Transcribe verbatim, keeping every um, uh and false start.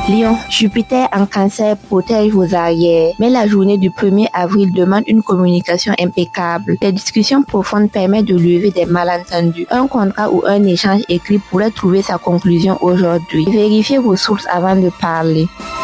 Lion, Jupiter en Cancer protège vos arrières, mais la journée du premier avril demande une communication impeccable. Les discussions profondes permettent de lever des malentendus. Un contrat ou un échange écrit pourrait trouver sa conclusion aujourd'hui. Vérifiez vos sources avant de parler.